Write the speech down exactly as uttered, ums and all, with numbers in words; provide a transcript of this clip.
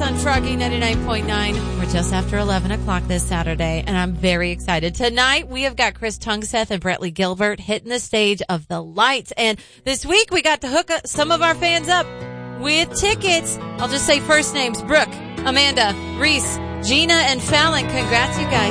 on Froggy ninety-nine point nine. We're just after eleven o'clock this Saturday, and I'm very excited. Tonight, we have got Chris Tungseth and Brettley Gilbert hitting the stage of the Lights. And this week, we got to hook up some of our fans up with tickets. I'll just say first names: Brooke, Amanda, Reese, Gina, and Fallon. Congrats, you guys.